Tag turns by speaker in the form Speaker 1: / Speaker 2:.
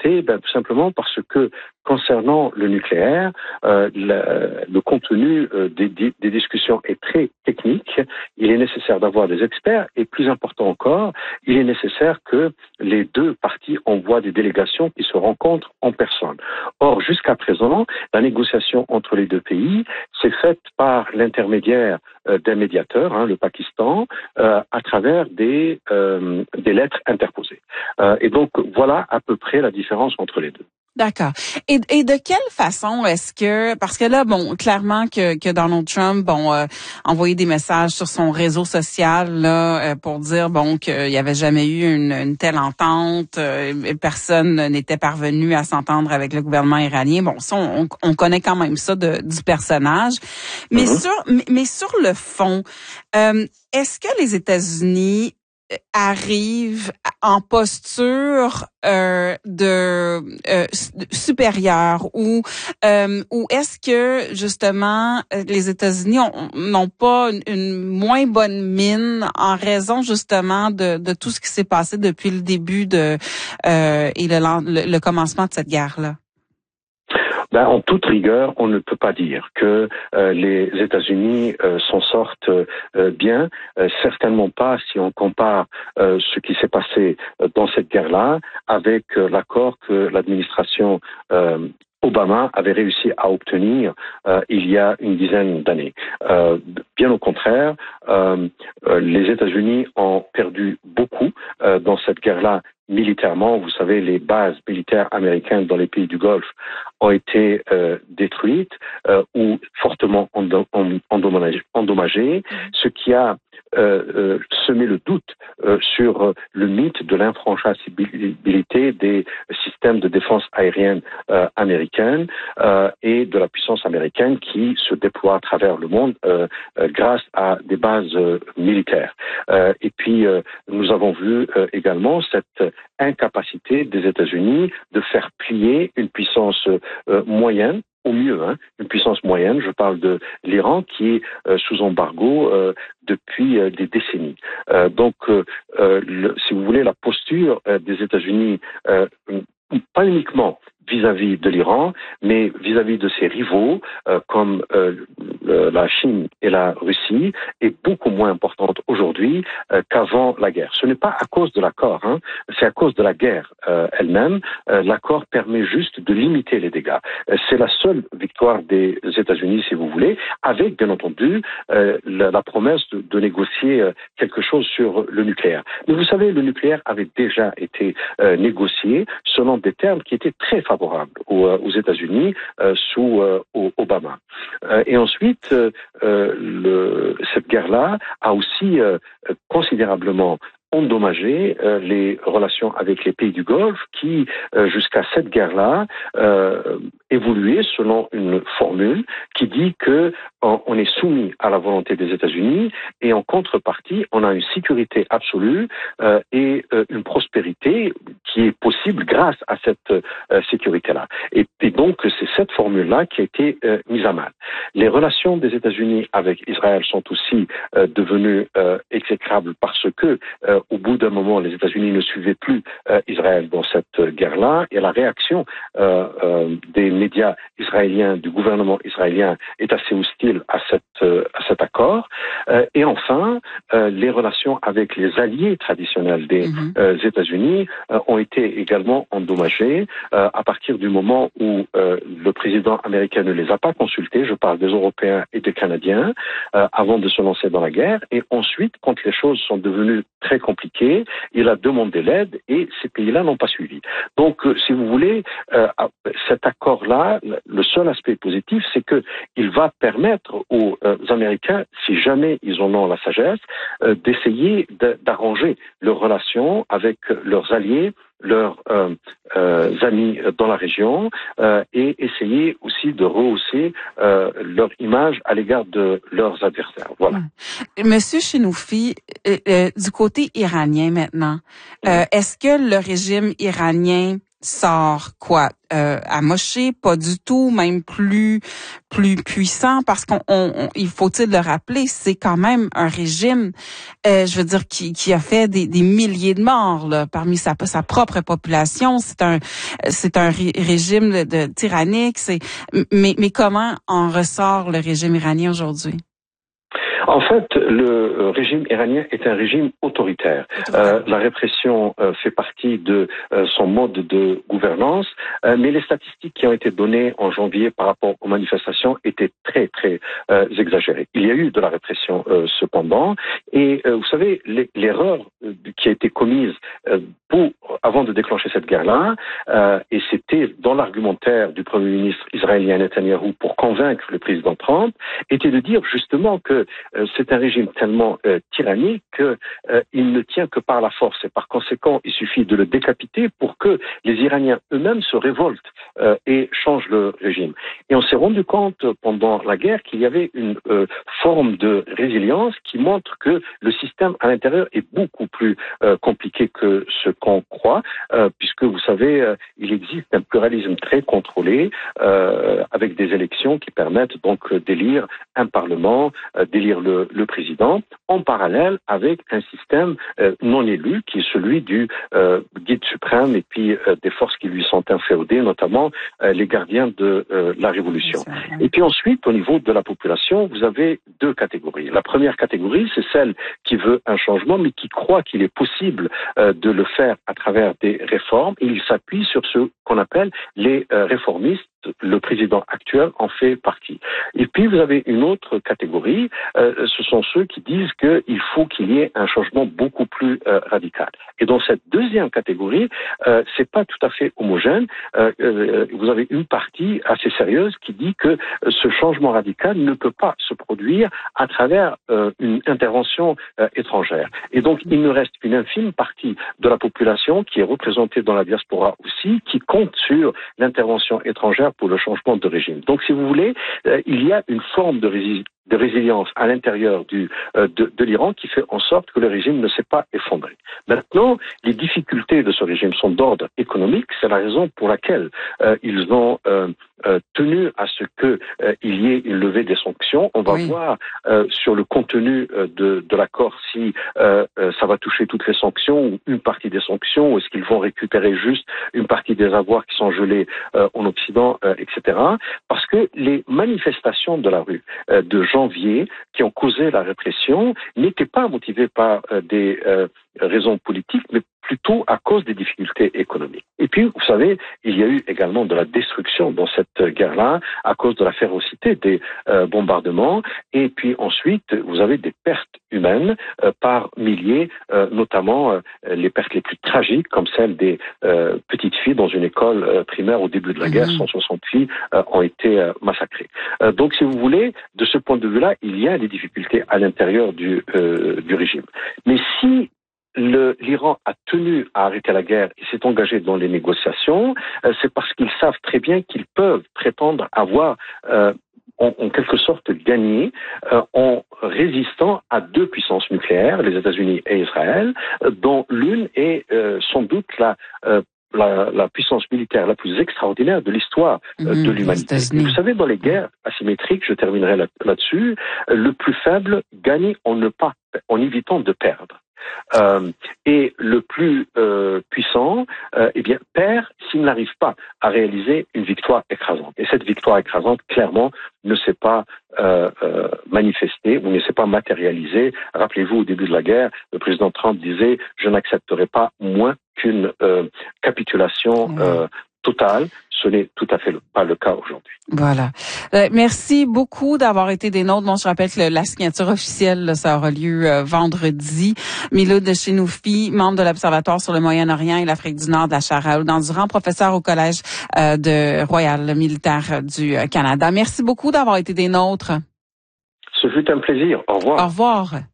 Speaker 1: adopté? Tout simplement parce que concernant le nucléaire, le contenu des discussions est très technique. Il est nécessaire d'avoir des experts et plus important encore, il est nécessaire que les deux parties envoient des délégations qui se rencontrent en personne. Or, jusqu'à présent, la négociation entre les deux pays s'est faite par l'intermédiaire d'un médiateur, le Pakistan, à travers des lettres interposées. Et donc, voilà à peu près la différence entre les deux.
Speaker 2: D'accord. Et de quelle façon est-ce que, parce que là, clairement que Donald Trump, envoyé des messages sur son réseau social là pour dire qu'il y avait jamais eu une telle entente, personne n'était parvenu à s'entendre avec le gouvernement iranien. Ça, on connaît quand même ça du personnage, mais sur le fond, est-ce que les États-Unis arrive en posture supérieure ou est-ce que justement les États-Unis n'ont pas une moins bonne mine en raison justement de tout ce qui s'est passé depuis le début et le commencement de cette guerre-là?
Speaker 1: En toute rigueur, on ne peut pas dire que les États-Unis s'en sortent bien. Certainement pas si on compare ce qui s'est passé dans cette guerre-là avec l'accord que l'administration Obama avait réussi à obtenir il y a une dizaine d'années. Bien au contraire, les États-Unis ont perdu beaucoup dans cette guerre-là militairement. Vous savez, les bases militaires américaines dans les pays du Golfe ont été détruites ou fortement endommagées, ce qui a semé le doute sur le mythe de l'infranchissabilité des systèmes de défense aérienne américaine et de la puissance américaine qui se déploie à travers le monde grâce à des bases militaires. Et puis, nous avons vu également cette incapacité des États-Unis de faire plier une puissance moyenne, au mieux, une puissance moyenne. Je parle de l'Iran qui est sous embargo depuis des décennies. Donc, si vous voulez, la posture des États-Unis, pas uniquement vis-à-vis de l'Iran, mais vis-à-vis de ses rivaux comme la Chine et la Russie est beaucoup moins importante aujourd'hui qu'avant la guerre. Ce n'est pas à cause de l'accord, c'est à cause de la guerre elle-même. L'accord permet juste de limiter les dégâts. C'est la seule victoire des États-Unis, si vous voulez, avec bien entendu la promesse de négocier quelque chose sur le nucléaire. Mais vous savez, le nucléaire avait déjà été négocié selon des termes qui étaient très favorables aux États-Unis sous Obama. Et ensuite, cette guerre-là a aussi considérablement endommagé les relations avec les pays du Golfe qui, jusqu'à cette guerre-là, évoluaient selon une formule qui dit que on est soumis à la volonté des États-Unis et en contrepartie, on a une sécurité absolue et une prospérité qui est possible grâce à cette sécurité-là. Et donc, c'est cette formule-là qui a été mise à mal. Les relations des États-Unis avec Israël sont aussi devenues exécrables parce que au bout d'un moment, les États-Unis ne suivaient plus Israël dans cette guerre-là et la réaction des médias israéliens, du gouvernement israélien est assez hostile à cet accord. Et enfin, les relations avec les alliés traditionnels des États-Unis ont été également endommagées à partir du moment où le président américain ne les a pas consultés, je parle des Européens et des Canadiens, avant de se lancer dans la guerre. Et ensuite, quand les choses sont devenues très compliquées, il a demandé l'aide et ces pays-là n'ont pas suivi. Donc, si vous voulez, cet accord-là, le seul aspect positif, c'est que il va permettre aux Américains, si jamais ils en ont la sagesse, d'essayer d'arranger leurs relations avec leurs alliés, leurs amis dans la région et essayer aussi de rehausser leur image à l'égard de leurs adversaires. Voilà.
Speaker 2: Monsieur Chenoufi, du côté iranien maintenant, est-ce que le régime iranien sort quoi? Amoché, pas du tout, même plus puissant, parce il faut-il le rappeler, c'est quand même un régime, je veux dire, qui a fait des milliers de morts là, parmi sa propre population. C'est un régime de tyrannique. Mais comment en ressort le régime iranien aujourd'hui?
Speaker 1: En fait, le régime iranien est un régime autoritaire. La répression fait partie de son mode de gouvernance, mais les statistiques qui ont été données en janvier par rapport aux manifestations étaient très, très exagérées. Il y a eu de la répression cependant, et vous savez, l'erreur qui a été commise avant de déclencher cette guerre-là, et c'était dans l'argumentaire du Premier ministre israélien Netanyahou pour convaincre le président Trump, était de dire justement que c'est un régime tellement tyrannique qu'il ne tient que par la force, et par conséquent, il suffit de le décapiter pour que les Iraniens eux-mêmes se révoltent et changent le régime. Et on s'est rendu compte pendant la guerre qu'il y avait une forme de résilience qui montre que le système à l'intérieur est beaucoup plus compliqué que ce qu'on croit, puisque vous savez, il existe un pluralisme très contrôlé avec des élections qui permettent donc d'élire un parlement, d'élire le président, en parallèle avec un système non élu qui est celui du guide suprême et puis des forces qui lui sont inféodées, notamment les gardiens de la révolution. Et puis ensuite, au niveau de la population, vous avez deux catégories. La première catégorie, c'est celle qui veut un changement, mais qui croit qu'il est possible de le faire à travers des réformes. Et il s'appuie sur ce qu'on appelle les réformistes. Le président actuel en fait partie. Et puis vous avez une autre catégorie, ce sont ceux qui disent qu'il faut qu'il y ait un changement beaucoup plus radical. Et dans cette deuxième catégorie, c'est pas tout à fait homogène. Vous avez une partie assez sérieuse qui dit que ce changement radical ne peut pas se produire à travers une intervention étrangère. Et donc il ne reste qu'une infime partie de la population qui est représentée dans la diaspora aussi, qui compte sur l'intervention étrangère pour le changement de régime. Donc, si vous voulez, il y a une forme de résilience à l'intérieur de l'Iran qui fait en sorte que le régime ne s'est pas effondré. Maintenant, les difficultés de ce régime sont d'ordre économique. C'est la raison pour laquelle ils ont tenu à ce qu'il y ait une levée des sanctions. On va voir sur le contenu de l'accord si ça va toucher toutes les sanctions ou une partie des sanctions, ou est-ce qu'ils vont récupérer juste une partie des avoirs qui sont gelés en Occident, etc. Parce que les manifestations de la rue de janvier qui ont causé la répression n'étaient pas motivées par des raisons politiques, mais plutôt à cause des difficultés économiques. Et puis, vous savez, il y a eu également de la destruction dans cette guerre-là à cause de la férocité des bombardements. Et puis ensuite, vous avez des pertes humaines par milliers, notamment les pertes les plus tragiques, comme celle des petites filles dans une école primaire au début de la guerre. 160 filles ont été massacrées. Donc, si vous voulez, de ce point de vue-là, il y a des difficultés à l'intérieur du régime. Mais si l'Iran a tenu à arrêter la guerre et s'est engagé dans les négociations, c'est parce qu'ils savent très bien qu'ils peuvent prétendre avoir en quelque sorte gagné en résistant à deux puissances nucléaires, les États-Unis et Israël, dont l'une est sans doute la puissance militaire la plus extraordinaire de l'histoire de l'humanité. Vous savez, dans les guerres asymétriques, je terminerai là-dessus, le plus faible gagne en évitant de perdre. Et le plus puissant, perd s'il n'arrive pas à réaliser une victoire écrasante. Et cette victoire écrasante, clairement, ne s'est pas manifestée ou ne s'est pas matérialisée. Rappelez-vous, au début de la guerre, le président Trump disait « Je n'accepterai pas moins qu'une capitulation totale ». Ce n'est tout à fait pas le cas aujourd'hui.
Speaker 2: Voilà. Merci beaucoup d'avoir été des nôtres. Bon, je rappelle que la signature officielle, là, ça aura lieu vendredi. Miloud Chenoufi, membre de l'Observatoire sur le Moyen-Orient et l'Afrique du Nord de la chaire Raoul Dandurand, professeur au Collège de Royal militaire du Canada. Merci beaucoup d'avoir été des nôtres.
Speaker 1: Ce fut un plaisir. Au revoir.
Speaker 2: Au revoir.